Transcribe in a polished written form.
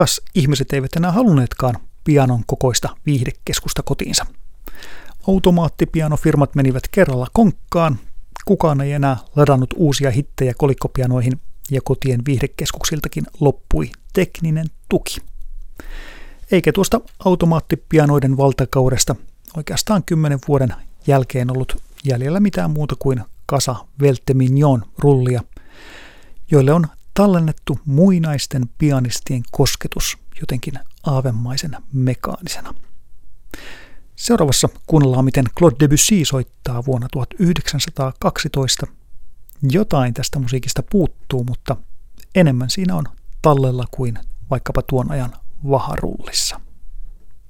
Kas ihmiset eivät enää halunneetkaan pianon kokoista viihdekeskusta kotiinsa. Automaattipianofirmat menivät kerralla konkkaan, kukaan ei enää ladannut uusia hittejä kolikkopianoihin ja kotien viihdekeskuksiltakin loppui tekninen tuki. Eikä tuosta automaattipianoiden valtakaudesta oikeastaan 10 vuoden jälkeen ollut jäljellä mitään muuta kuin kasa Velte Mignon rullia, joille on tallennettu muinaisten pianistien kosketus jotenkin aavemaisen mekaanisena. Seuraavassa kuunnellaan, miten Claude Debussy soittaa vuonna 1912. Jotain tästä musiikista puuttuu, mutta enemmän siinä on tallella kuin vaikkapa tuon ajan vaharullissa.